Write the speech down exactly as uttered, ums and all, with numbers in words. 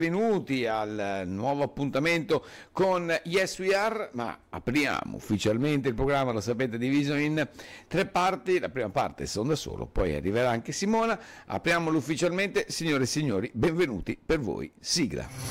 Benvenuti al nuovo appuntamento con Yes We Are, ma apriamo ufficialmente il programma, lo sapete, diviso in tre parti. La prima parte sono da solo, poi arriverà anche Simona. Apriamolo ufficialmente, signore e signori, benvenuti per voi, sigla.